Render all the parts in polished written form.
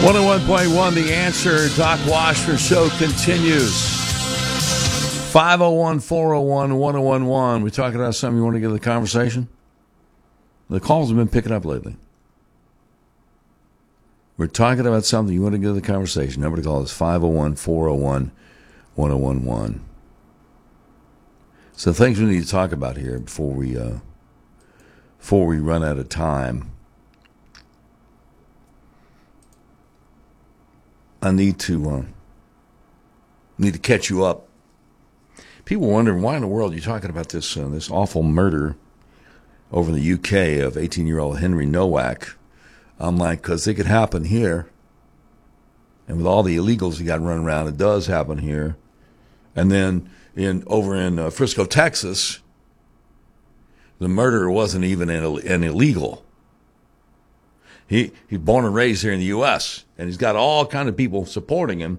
101.1 The Answer. Doc Washner Show continues. 501-401-1011. We're talking about something you want to get to the conversation? The calls have been picking up lately. We're talking about something you want to get to the conversation. Number to call is 501-401-1011. So things we need to talk about here before we run out of time. I need to catch you up. People wondering why in the world you're talking about this awful murder over in the UK of 18-year-old Henry Nowak. I'm like, because it could happen here, and with all the illegals you got running around, it does happen here. And then over in Frisco, Texas, the murderer wasn't even an illegal. He's born and raised here in the U.S., and he's got all kind of people supporting him.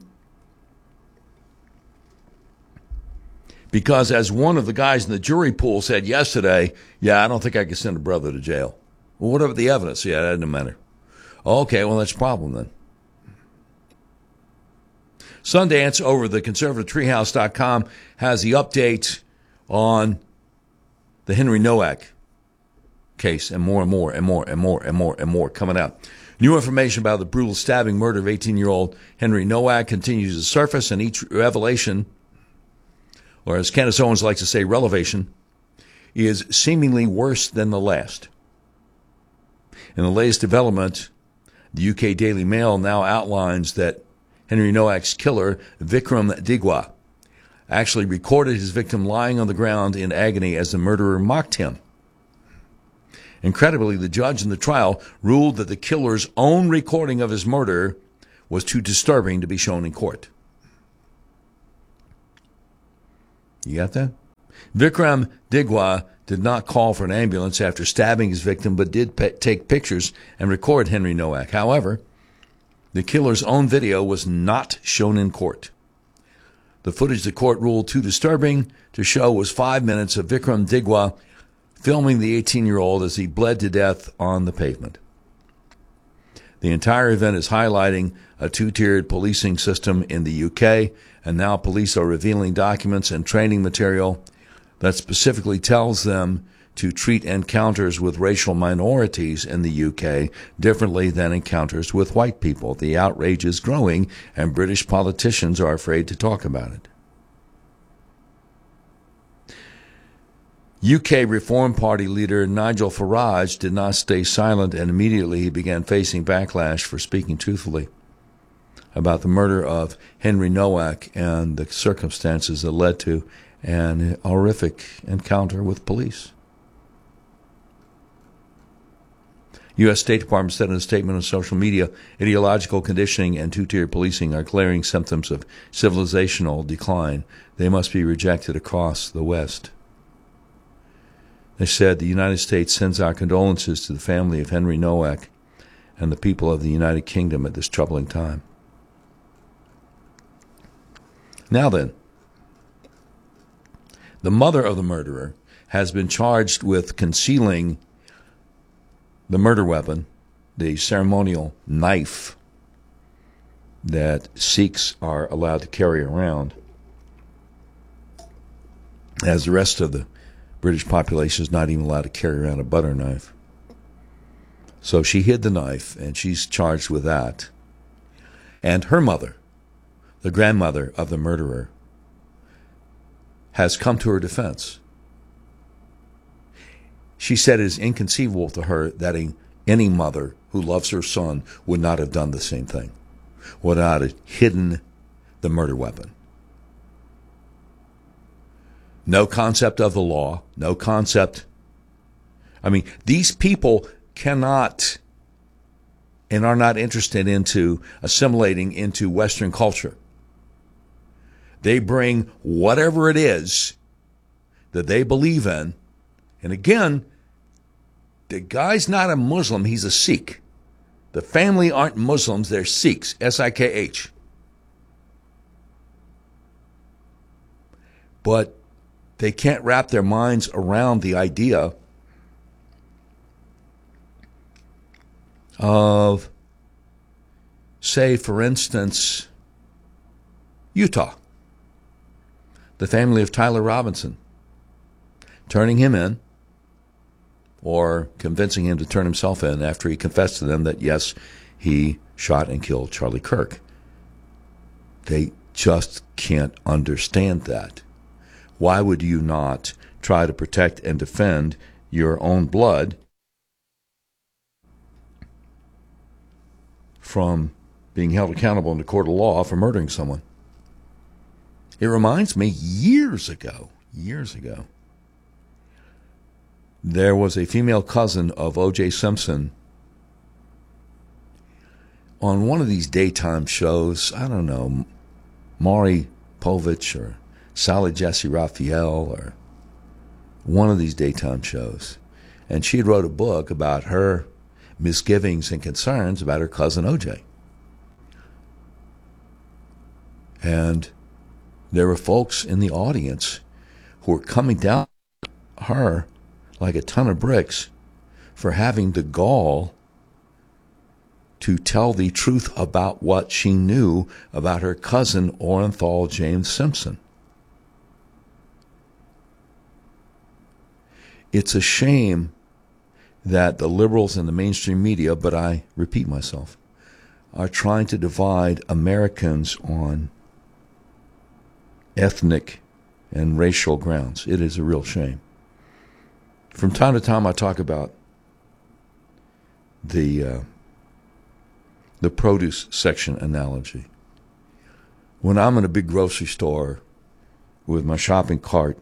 Because as one of the guys in the jury pool said yesterday, I don't think I can send a brother to jail. Well, what about the evidence? That doesn't matter. Okay, well, that's a problem then. Sundance over the conservativetreehouse.com has the update on the Henry Nowak case, and more coming out. New information about the brutal stabbing murder of 18-year-old Henry Nowak continues to surface, and each revelation, or as Candace Owens likes to say, relevation, is seemingly worse than the last. In the latest development, the UK Daily Mail now outlines that Henry Nowak's killer, Vikram Digwa, actually recorded his victim lying on the ground in agony as the murderer mocked him. Incredibly, the judge in the trial ruled that the killer's own recording of his murder was too disturbing to be shown in court. You got that? Vikram Digwa did not call for an ambulance after stabbing his victim, but did take pictures and record Henry Nowak. However, the killer's own video was not shown in court. The footage the court ruled too disturbing to show was 5 minutes of Vikram Digwa filming the 18-year-old as he bled to death on the pavement. The entire event is highlighting a two-tiered policing system in the UK, and now police are revealing documents and training material that specifically tells them to treat encounters with racial minorities in the UK differently than encounters with white people. The outrage is growing, and British politicians are afraid to talk about it. UK Reform Party leader Nigel Farage did not stay silent, and immediately he began facing backlash for speaking truthfully about the murder of Henry Nowak and the circumstances that led to an horrific encounter with police. U.S. State Department said in a statement on social media, ideological conditioning and two-tier policing are glaring symptoms of civilizational decline. They must be rejected across the West. They said the United States sends our condolences to the family of Henry Nowak and the people of the United Kingdom at this troubling time. Now then, the mother of the murderer has been charged with concealing the murder weapon, the ceremonial knife that Sikhs are allowed to carry around, as the rest of the British population is not even allowed to carry around a butter knife. So she hid the knife, and she's charged with that. And her mother, the grandmother of the murderer, has come to her defense. She said it is inconceivable to her that any mother who loves her son would not have done the same thing, would not have hidden the murder weapon. No concept of the law, no concept. I mean, these people cannot and are not interested into assimilating into Western culture. They bring whatever it is that they believe in. And again, the guy's not a Muslim, he's a Sikh. The family aren't Muslims, they're Sikhs, S-I-K-H. But they can't wrap their minds around the idea say, for instance, Utah, the family of Tyler Robinson, turning him in or convincing him to turn himself in after he confessed to them that, yes, he shot and killed Charlie Kirk. They just can't understand that. Why would you not try to protect and defend your own blood from being held accountable in the court of law for murdering someone? It reminds me, years ago, there was a female cousin of O.J. Simpson on one of these daytime shows. I don't know, Maury Povich or Sally Jesse Raphael or one of these daytime shows. And she wrote a book about her misgivings and concerns about her cousin O.J. And there were folks in the audience who were coming down her like a ton of bricks for having the gall to tell the truth about what she knew about her cousin Orenthal James Simpson. It's a shame that the liberals and the mainstream media, but I repeat myself, are trying to divide Americans on ethnic and racial grounds. It is a real shame. From time to time, I talk about the produce section analogy. When I'm in a big grocery store with my shopping cart,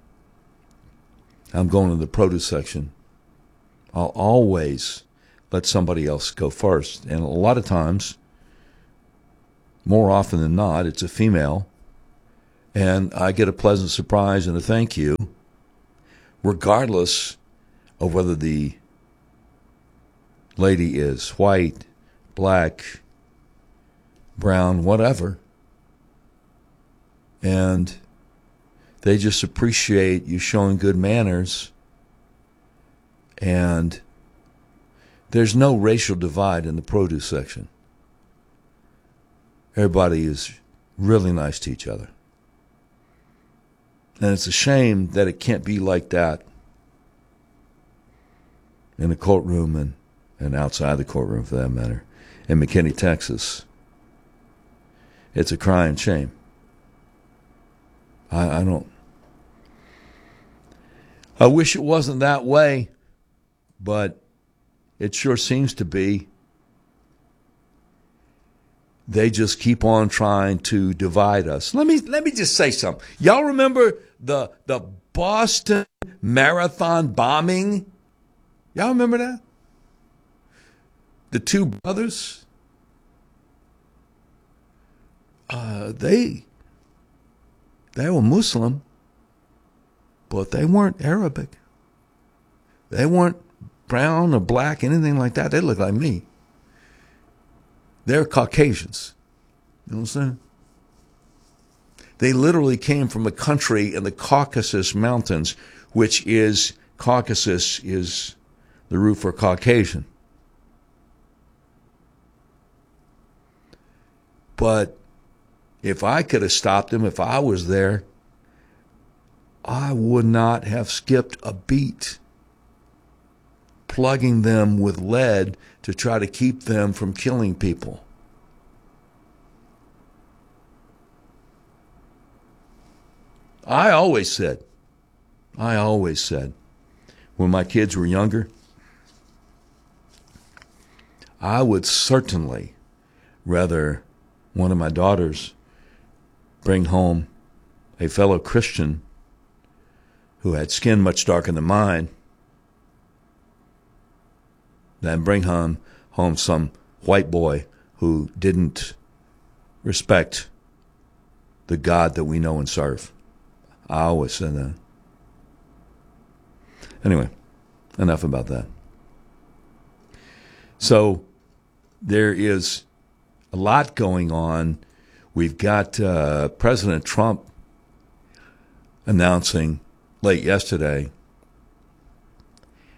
I'm going to the produce section, I'll always let somebody else go first. And a lot of times, more often than not, it's a female, and I get a pleasant surprise and a thank you, regardless of whether the lady is white, black, brown, whatever. And they just appreciate you showing good manners. And there's no racial divide in the produce section. Everybody is really nice to each other. And it's a shame that it can't be like that in the courtroom and outside the courtroom, for that matter, in McKinney, Texas. It's a crying shame. I wish it wasn't that way, but it sure seems to be. They just keep on trying to divide us. Let me just say something. Y'all remember the Boston Marathon bombing? Y'all remember that? The two brothers? They were Muslim, but they weren't Arabic. They weren't brown or black, anything like that. They looked like me. They're Caucasians. You know what I'm saying? They literally came from a country in the Caucasus Mountains, which is, Caucasus is the root for Caucasian. But if I could have stopped them, if I was there, I would not have skipped a beat plugging them with lead to try to keep them from killing people. I always said, when my kids were younger, I would certainly rather one of my daughters bring home a fellow Christian who had skin much darker than mine than bring home some white boy who didn't respect the God that we know and serve. I always said that. Anyway, enough about that. So there is a lot going on. We've got President Trump announcing late yesterday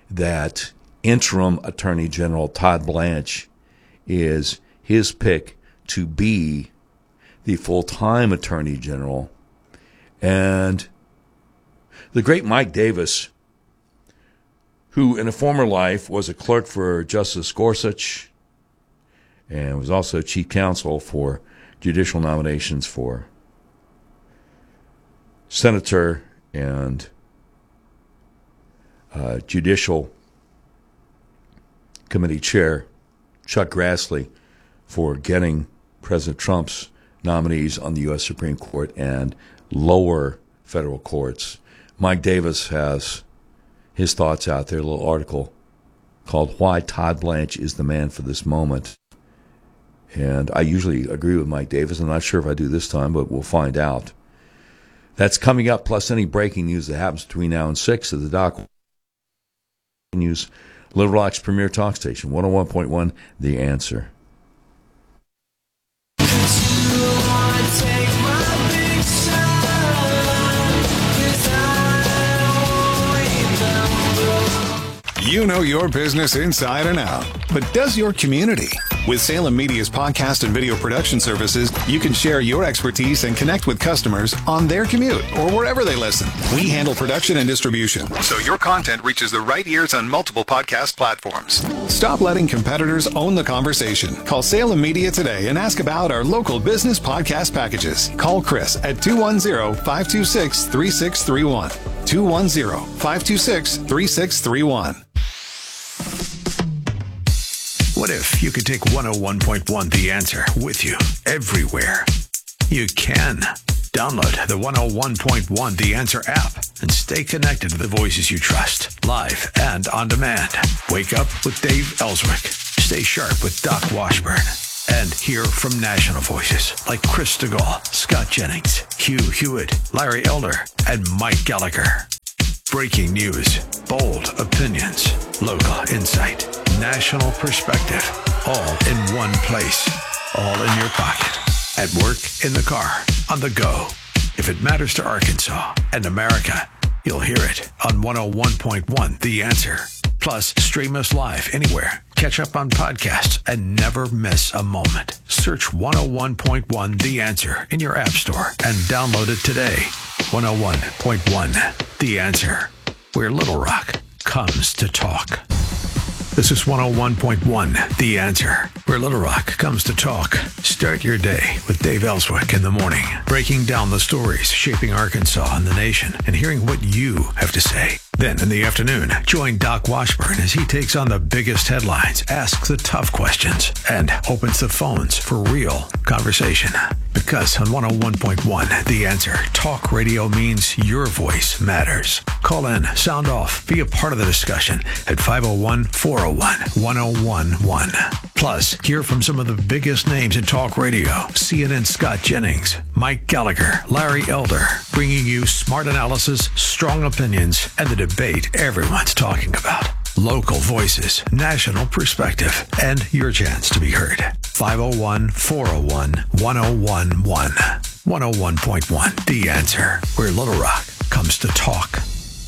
that interim Attorney General Todd Blanche is his pick to be the full-time Attorney General. And the great Mike Davis, who in a former life was a clerk for Justice Gorsuch and was also chief counsel for judicial nominations for senator and judicial committee chair, Chuck Grassley, for getting President Trump's nominees on the U.S. Supreme Court and lower federal courts. Mike Davis has his thoughts out there, a little article called Why Todd Blanche is the Man for This Moment. And I usually agree with Mike Davis. I'm not sure if I do this time, but we'll find out. That's coming up, plus any breaking news that happens between now and 6 at the Doc News, Little Rock's premier talk station, 101.1 The Answer. You know your business inside and out, but does your community? With Salem Media's podcast and video production services, you can share your expertise and connect with customers on their commute or wherever they listen. We handle production and distribution, so your content reaches the right ears on multiple podcast platforms. Stop letting competitors own the conversation. Call Salem Media today and ask about our local business podcast packages. Call Chris at 210-526-3631. 210-526-3631. What if you could take 101.1 The Answer with you everywhere? You can. Download the 101.1 The Answer app and stay connected to the voices you trust, live and on demand. Wake up with Dave Ellswick. Stay sharp with Doc Washburn. And hear from national voices like Chris DeGaulle, Scott Jennings, Hugh Hewitt, Larry Elder, and Mike Gallagher. Breaking news, bold opinions, local insight, national perspective, all in one place, all in your pocket, at work, in the car, on the go. If it matters to Arkansas and America, you'll hear it on 101.1 The Answer. Plus, stream us live anywhere. Catch up on podcasts and never miss a moment. Search 101.1 The Answer in your app store and download it today. 101.1 The Answer, where Little Rock comes to talk. This is 101.1 The Answer, where Little Rock comes to talk. Start your day with Dave Ellswick in the morning, breaking down the stories shaping Arkansas and the nation and hearing what you have to say. Then in the afternoon, join Doc Washburn as he takes on the biggest headlines, asks the tough questions, and opens the phones for real conversation. Because on 101.1 The Answer, talk radio means your voice matters. Call in, sound off, be a part of the discussion at 501-401-1011. Plus, hear from some of the biggest names in talk radio. CNN Scott Jennings, Mike Gallagher, Larry Elder, bringing you smart analysis, strong opinions, and the debate everyone's talking about. Local voices, national perspective, and your chance to be heard. 501-401-1011. 101.1 The Answer, where Little Rock comes to talk.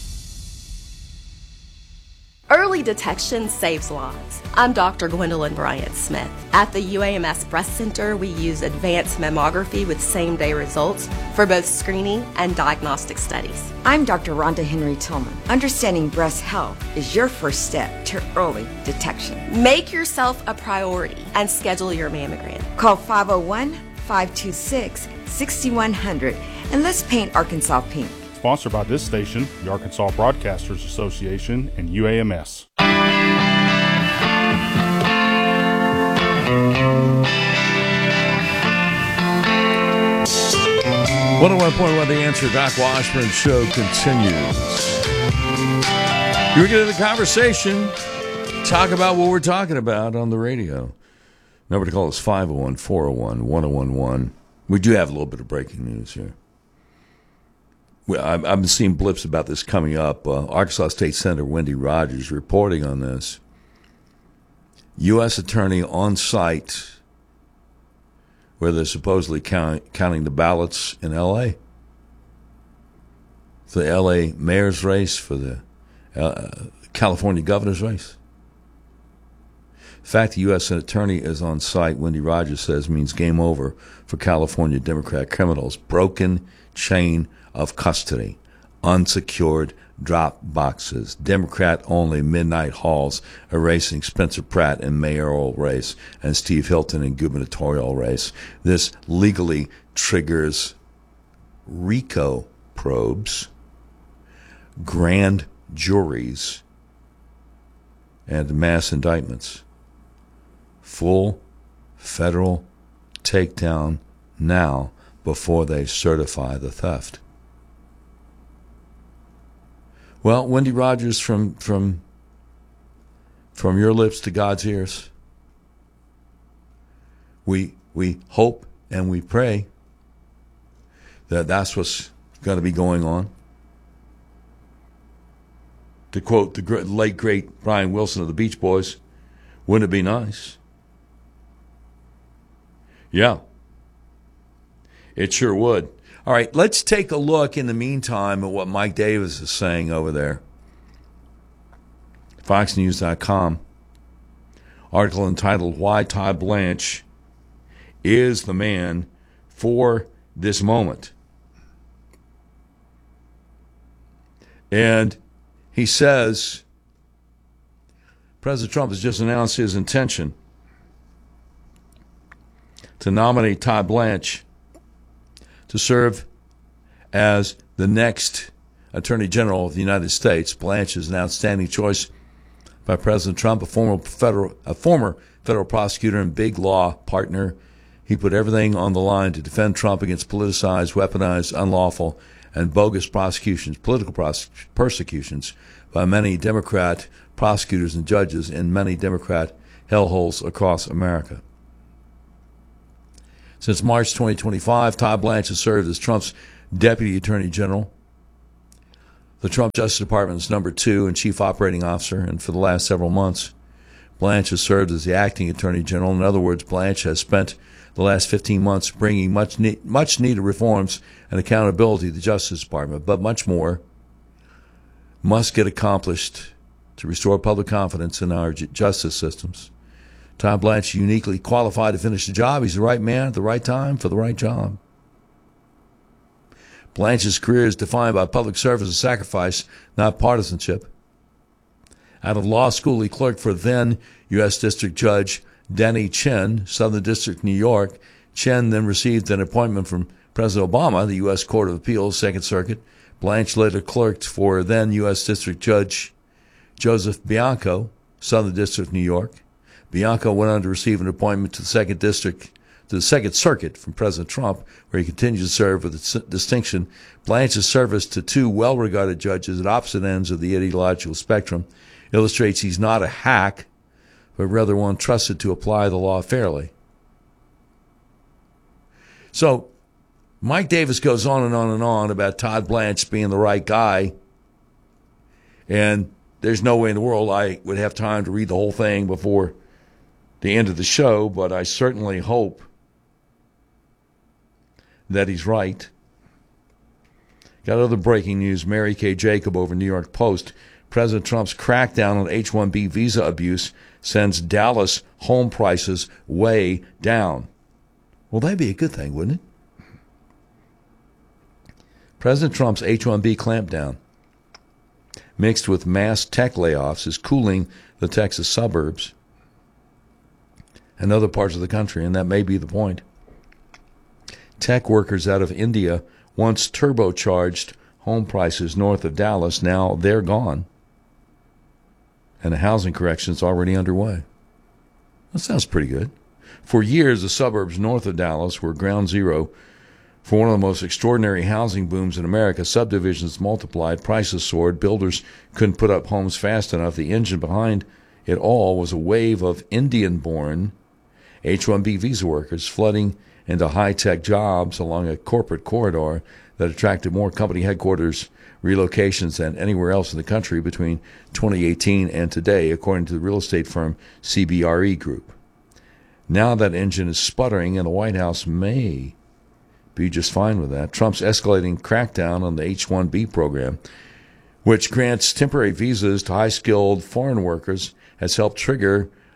Early detection saves lives. I'm Dr. Gwendolyn Bryant-Smith. At the UAMS Breast Center, we use advanced mammography with same-day results for both screening and diagnostic studies. I'm Dr. Rhonda Henry Tillman. Understanding breast health is your first step to early detection. Make yourself a priority and schedule your mammogram. Call 501-526-6100 and let's paint Arkansas pink. Sponsored by this station, the Arkansas Broadcasters Association, and UAMS. 101.1 The Answer, Doc Washburn Show continues. You get in the conversation, talk about what we're talking about on the radio. Number to call is 501-401-1011. We do have a little bit of breaking news here. I've been seeing blips about this coming up. Arkansas State Senator Wendy Rogers reporting on this. U.S. attorney on site where they're supposedly counting the ballots in L.A. For the L.A. mayor's race, for the California governor's race. The fact the U.S. attorney is on site, Wendy Rogers says, means game over for California Democrat criminals. Broken chain of custody, unsecured drop boxes, Democrat-only midnight hauls erasing Spencer Pratt in mayoral race and Steve Hilton in gubernatorial race. This legally triggers RICO probes, grand juries, and mass indictments. Full federal takedown now before they certify the theft. Well, Wendy Rogers, from your lips to God's ears, we hope and we pray that that's what's going to be going on. To quote the late, great Brian Wilson of the Beach Boys, wouldn't it be nice? Yeah, it sure would. All right, let's take a look in the meantime at what Mike Davis is saying over there. FoxNews.com. Article entitled, Why Todd Blanche is the Man for This Moment. And he says, President Trump has just announced his intention to nominate Todd Blanche to serve as the next Attorney General of the United States. Blanche is an outstanding choice by President Trump, a former federal prosecutor and big law partner. He put everything on the line to defend Trump against politicized, weaponized, unlawful, and bogus prosecutions, political persecutions by many Democrat prosecutors and judges in many Democrat hellholes across America. Since March 2025, Todd Blanche has served as Trump's Deputy Attorney General, the Trump Justice Department's number 2 and Chief Operating Officer, and for the last several months, Blanche has served as the Acting Attorney General. In other words, Blanche has spent the last 15 months bringing much needed reforms and accountability to the Justice Department, but much more must get accomplished to restore public confidence in our justice systems. Todd Blanche is uniquely qualified to finish the job. He's the right man at the right time for the right job. Blanche's career is defined by public service and sacrifice, not partisanship. Out of law school, he clerked for then U.S. District Judge Denny Chin, Southern District, New York. Chin then received an appointment from President Obama, the U.S. Court of Appeals, Second Circuit. Blanche later clerked for then U.S. District Judge Joseph Bianco, Southern District, New York. Bianco went on to receive an appointment to the Second Circuit from President Trump, where he continued to serve with distinction. Blanche's service to 2 well-regarded judges at opposite ends of the ideological spectrum illustrates he's not a hack, but rather one trusted to apply the law fairly. So, Mike Davis goes on and on and on about Todd Blanche being the right guy, and there's no way in the world I would have time to read the whole thing before the end of the show, but I certainly hope that he's right. Got other breaking news. Mary Kay Jacob over New York Post. President Trump's crackdown on H-1B visa abuse sends Dallas home prices way down. Well, that'd be a good thing, wouldn't it? President Trump's H-1B clampdown, mixed with mass tech layoffs, is cooling the Texas suburbs and other parts of the country, and that may be the point. Tech workers out of India once turbocharged home prices north of Dallas. Now they're gone, and a housing correction is already underway. That sounds pretty good. For years, the suburbs north of Dallas were ground zero for one of the most extraordinary housing booms in America. Subdivisions multiplied, prices soared, builders couldn't put up homes fast enough. The engine behind it all was a wave of Indian-born H-1B visa workers flooding into high-tech jobs along a corporate corridor that attracted more company headquarters relocations than anywhere else in the country between 2018 and today, according to the real estate firm CBRE Group. Now that engine is sputtering, and the White House may be just fine with that. Trump's escalating crackdown on the H-1B program, which grants temporary visas to high-skilled foreign workers, has helped trigger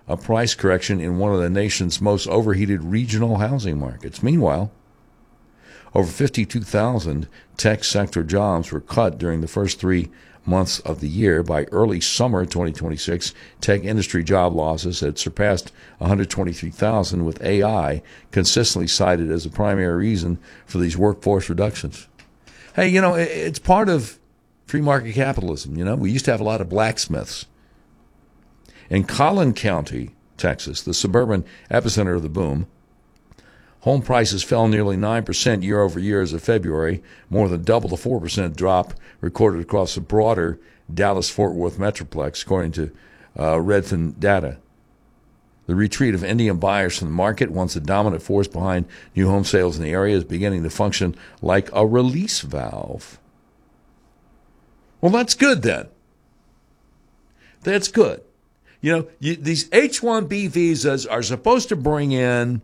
a price correction in one of the nation's most overheated regional housing markets. Meanwhile, over 52,000 tech sector jobs were cut during the first 3 months of the year. By early summer 2026, tech industry job losses had surpassed 123,000, with AI consistently cited as the primary reason for these workforce reductions. Hey, it's part of free market capitalism. We used to have a lot of blacksmiths. In Collin County, Texas, the suburban epicenter of the boom, home prices fell nearly 9% year over year as of February, more than double the 4% drop recorded across the broader Dallas-Fort Worth metroplex, according to Redfin data. The retreat of Indian buyers from the market, once the dominant force behind new home sales in the area, is beginning to function like a release valve. Well, that's good then. That's good. These H-1B visas are supposed to bring in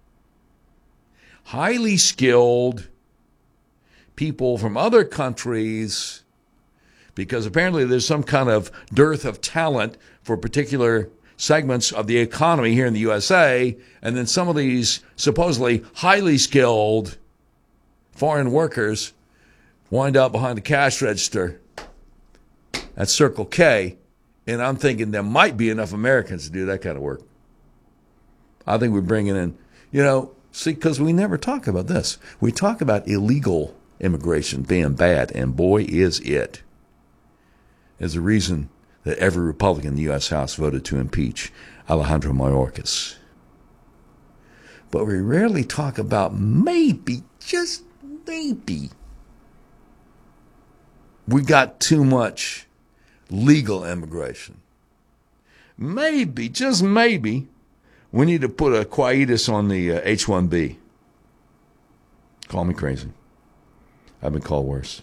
highly skilled people from other countries because apparently there's some kind of dearth of talent for particular segments of the economy here in the USA, and then some of these supposedly highly skilled foreign workers wind up behind the cash register at Circle K, and I'm thinking there might be enough Americans to do that kind of work. I think we're bringing in, because we never talk about this. We talk about illegal immigration being bad, and boy, is it. Is the reason that every Republican in the U.S. House voted to impeach Alejandro Mayorkas. But we rarely talk about maybe, just maybe, we got too much legal immigration. Maybe, just maybe, we need to put a quietus on the H-1B. Call me crazy. I've been called worse.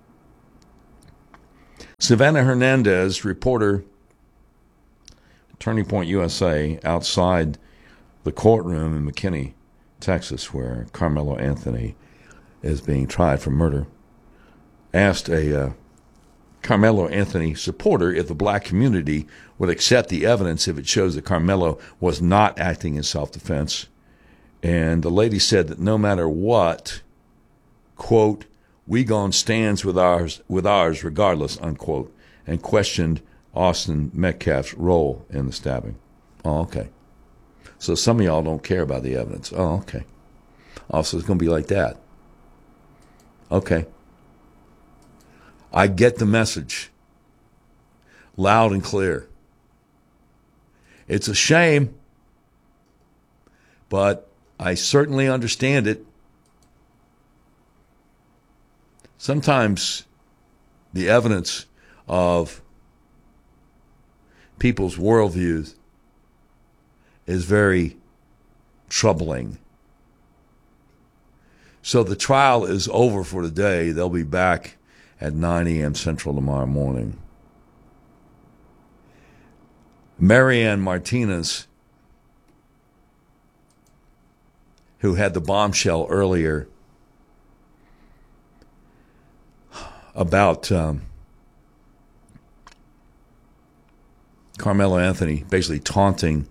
Savannah Hernandez, reporter, Turning Point USA, outside the courtroom in McKinney, Texas, where Carmelo Anthony is being tried for murder, asked a Carmelo Anthony supporter if the black community would accept the evidence if it shows that Carmelo was not acting in self-defense. And the lady said that no matter what, quote, we gon' stands with ours regardless, unquote, and questioned Austin Metcalf's role in the stabbing. Oh, okay. So some of y'all don't care about the evidence. Oh, okay. Also, it's going to be like that. Okay. I get the message loud and clear. It's a shame, but I certainly understand it. Sometimes the evidence of people's worldviews is very troubling. So the trial is over for today. They'll be back at 9 a.m. Central tomorrow morning. Marianne Martinez, who had the bombshell earlier about Carmelo Anthony basically taunting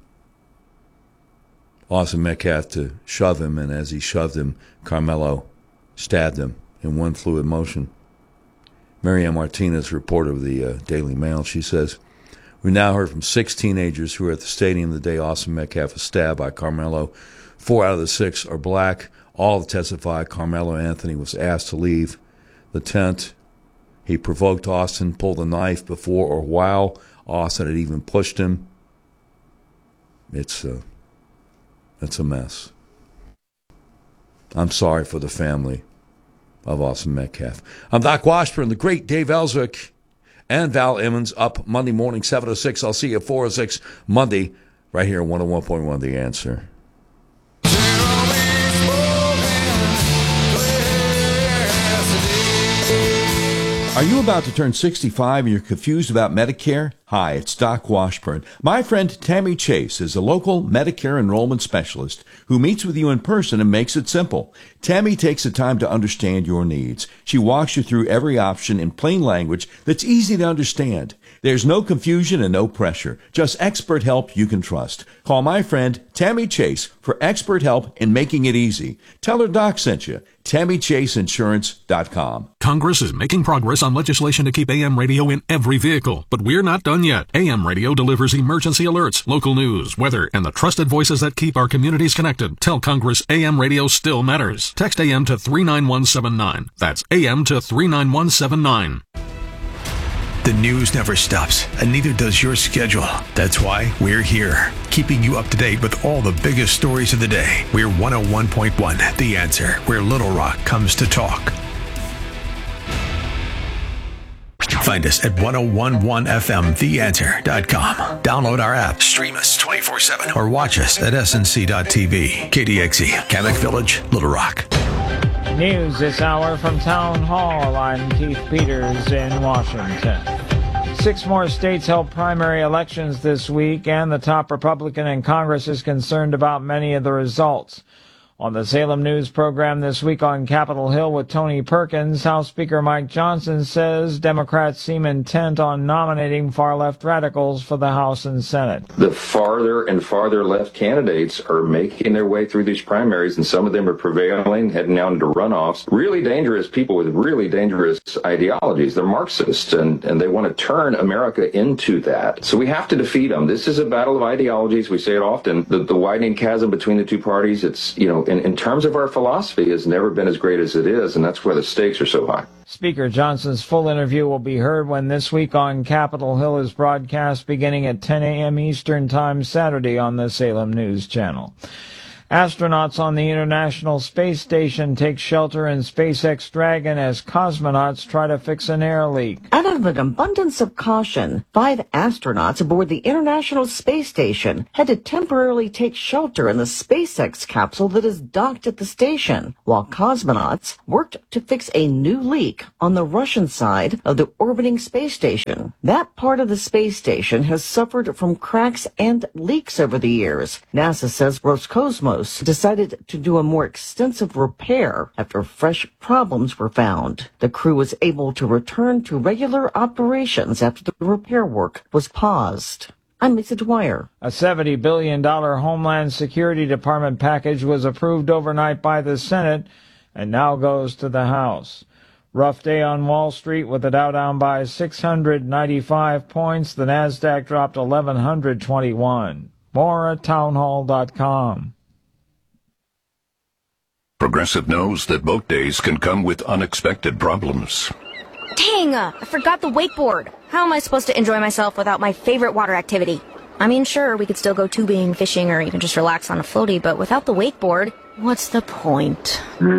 Austin Metcalf to shove him, and as he shoved him, Carmelo stabbed him in one fluid motion. Marianne Martinez, reporter of the Daily Mail, she says, we now heard from 6 teenagers who were at the stadium the day Austin Metcalf was stabbed by Carmelo. 4 out of the 6 are black. All testified Carmelo Anthony was asked to leave the tent. He provoked Austin, pulled a knife before or while Austin had even pushed him. It's a mess. I'm sorry for the family of Austin Metcalf. I'm Doc Washburn, the great Dave Ellswick, and Val Emmons up Monday morning, 7:06. I'll see you at 4:06 Monday, right here on 101.1 The Answer. Are you about to turn 65 and you're confused about Medicare? Hi, it's Doc Washburn. My friend Tammy Chase is a local Medicare enrollment specialist who meets with you in person and makes it simple. Tammy takes the time to understand your needs. She walks you through every option in plain language that's easy to understand. There's no confusion and no pressure, just expert help you can trust. Call my friend Tammy Chase for expert help in making it easy. Tell her Doc sent you. TammyChaseInsurance.com. Congress is making progress on legislation to keep AM radio in every vehicle, but we're not done yet. AM radio delivers emergency alerts, local news, weather, and the trusted voices that keep our communities connected. Tell Congress AM radio still matters. Text AM to 39179. That's AM to 39179. The news never stops, and neither does your schedule. That's why we're here, keeping you up to date with all the biggest stories of the day. We're 101.1 The Answer, where Little Rock comes to talk. Find us at 1011fmtheanswer.com. Download our app, stream us 24/7, or watch us at snc.tv. KDXE, Kamek Village, Little Rock. News this hour from Town Hall. I'm Keith Peters in Washington. 6 more states held primary elections this week, and the top Republican in Congress is concerned about many of the results. On the Salem News program this week on Capitol Hill with Tony Perkins, House Speaker Mike Johnson says Democrats seem intent on nominating far-left radicals for the House and Senate. The farther and farther left candidates are making their way through these primaries, and some of them are prevailing, heading out into runoffs. Really dangerous people with really dangerous ideologies. They're Marxists, and they want to turn America into that. So we have to defeat them. This is a battle of ideologies. We say it often. The widening chasm between the two parties, it's, in terms of our philosophy, has never been as great as it is, and that's why the stakes are so high. Speaker Johnson's full interview will be heard when This Week on Capitol Hill is broadcast beginning at 10 a.m. Eastern Time Saturday on the Salem News Channel. Astronauts on the International Space Station take shelter in SpaceX Dragon as cosmonauts try to fix an air leak. Out of an abundance of caution, 5 astronauts aboard the International Space Station had to temporarily take shelter in the SpaceX capsule that is docked at the station, while cosmonauts worked to fix a new leak on the Russian side of the orbiting space station. That part of the space station has suffered from cracks and leaks over the years. NASA says Roscosmos decided to do a more extensive repair after fresh problems were found. The crew was able to return to regular operations after the repair work was paused. I'm Lisa Dwyer. A $70 billion Homeland Security Department package was approved overnight by the Senate and now goes to the House. Rough day on Wall Street with the Dow down by 695 points. The Nasdaq dropped 1,121. More at townhall.com. Progressive knows that boat days can come with unexpected problems. Dang, I forgot the wakeboard. How am I supposed to enjoy myself without my favorite water activity? I mean, sure, we could still go tubing, fishing, or even just relax on a floaty, but without the wakeboard, what's the point?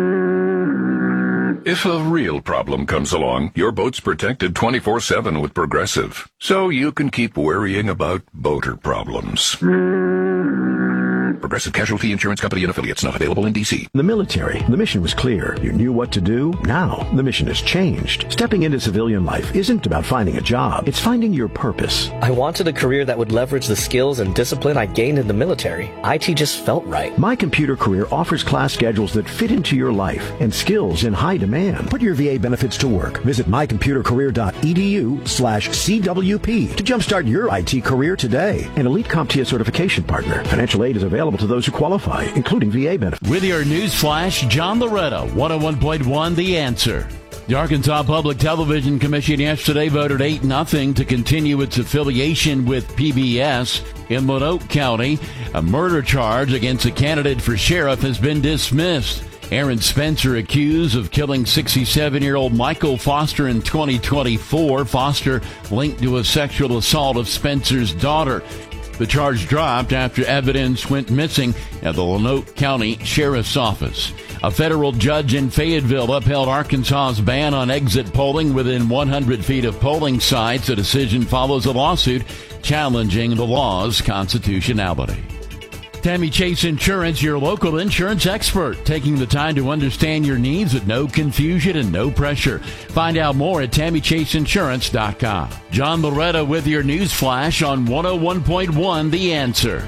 If a real problem comes along, your boat's protected 24/7 with Progressive, so you can keep worrying about boater problems. Progressive Casualty Insurance Company and Affiliates, not available in D.C. The military, the mission was clear. You knew what to do. Now, the mission has changed. Stepping into civilian life isn't about finding a job. It's finding your purpose. I wanted a career that would leverage the skills and discipline I gained in the military. IT just felt right. My Computer Career offers class schedules that fit into your life and skills in high demand. Put your VA benefits to work. Visit mycomputercareer.edu/CWP to jumpstart your IT career today. An elite CompTIA certification partner. Financial aid is available to those who qualify, including VA benefits. With your news flash, John Loretta, 101.1 The Answer. The Arkansas Public Television Commission yesterday voted 8-0 to continue its affiliation with PBS. In Lonoke County, a murder charge against a candidate for sheriff has been dismissed. Aaron Spencer accused of killing 67-year-old Michael Foster in 2024. Foster linked to a sexual assault of Spencer's daughter. The charge dropped after evidence went missing at the Lonoke County Sheriff's Office. A federal judge in Fayetteville upheld Arkansas's ban on exit polling within 100 feet of polling sites. The decision follows a lawsuit challenging the law's constitutionality. Tammy Chase Insurance, your local insurance expert, taking the time to understand your needs with no confusion and no pressure. Find out more at TammyChaseInsurance.com. John Loretta with your news flash on 101.1 The Answer.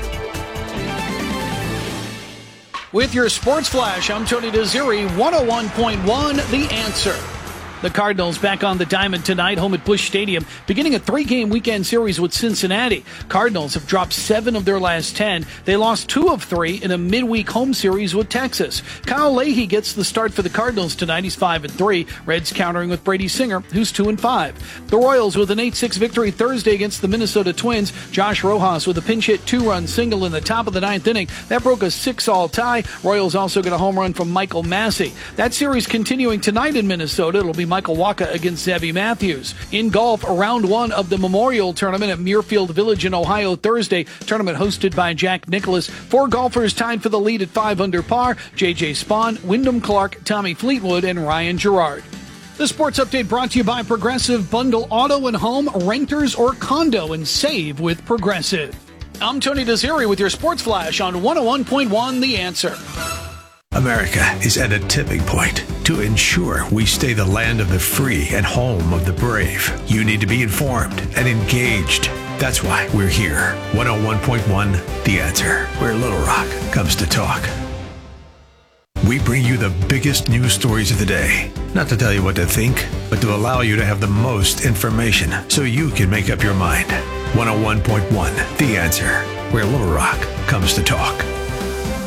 With your sports flash, I'm Tony Desiri, 101.1 The Answer. The Cardinals back on the diamond tonight, home at Busch Stadium, beginning a 3-game weekend series with Cincinnati. Cardinals have dropped 7 of their last 10. They lost 2 of 3 in a midweek home series with Texas. Kyle Leahy gets the start for the Cardinals tonight. He's 5-3. Reds countering with Brady Singer, who's 2-5. The Royals with an 8-6 victory Thursday against the Minnesota Twins. Josh Rojas with a pinch hit 2-run single in the top of the 9th inning. That broke a 6-all tie. Royals also get a home run from Michael Massey. That series continuing tonight in Minnesota. It'll be Michael Wacha against Zebby Matthews. In golf, round 1 of the Memorial Tournament at Muirfield Village in Ohio Thursday. Tournament hosted by Jack Nicklaus. 4 golfers tied for the lead at 5 under par. J.J. Spahn, Wyndham Clark, Tommy Fleetwood, and Ryan Gerard. The sports update brought to you by Progressive. Bundle auto and home, renters or condo, and save with Progressive. I'm Tony Desiri with your sports flash on 101.1 The Answer. America is at a tipping point. To ensure we stay the land of the free and home of the brave, you need to be informed and engaged. That's why we're here. 101.1 The Answer, where Little Rock comes to talk. We bring you the biggest news stories of the day. Not to tell you what to think, but to allow you to have the most information so you can make up your mind. 101.1 The Answer, where Little Rock comes to talk.